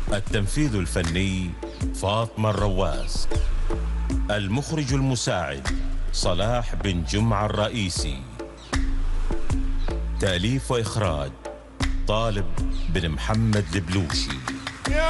التنفيذ الفني فاطمة الرواز. المخرج المساعد صلاح بن جمعة الرئيسي. تأليف وإخراج طالب بن محمد البلوشي.